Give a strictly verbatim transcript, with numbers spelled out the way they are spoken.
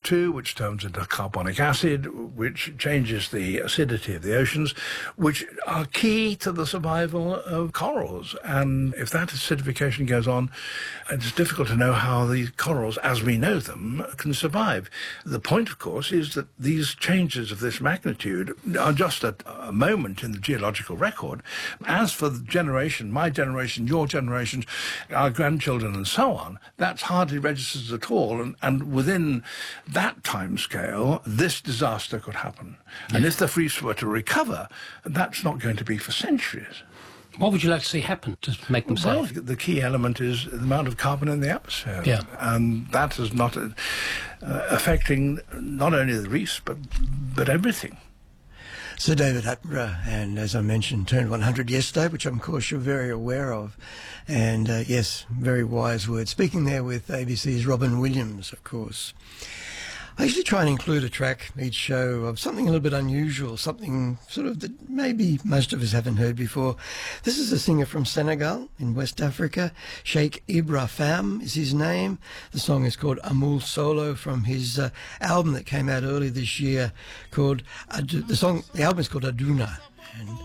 two, which turns into carbonic acid, which changes the acidity of the oceans, which are key to the survival of corals. And if that acidification goes on, it's difficult to know how the corals, as we know them, can survive. The point, of course, is that these changes of this magnitude are just a, a moment in the geological record. As for the generation, my generation, your generations, our grandchildren and so on, that's hardly registers at all. And, and within that time scale, this disaster could happen. Yeah. And if the reefs were to recover, that's not going to be for centuries. What would you like to see happen to make them well, safe? The key element is the amount of carbon in the atmosphere. Yeah. And that is not uh, affecting not only the reefs, but, but everything. Sir David Attenborough, and as I mentioned, turned one hundred yesterday, which of course you're very aware of. And uh, yes, very wise words. Speaking there with A B C's Robin Williams, of course. I usually try and include a track each show of something a little bit unusual, something sort of that maybe most of us haven't heard before. This is a singer from Senegal in West Africa. Cheikh Ibra Fam is his name. The song is called Amul Solo from his uh, album that came out early this year called, Adu- the song, the album is called Aduna. And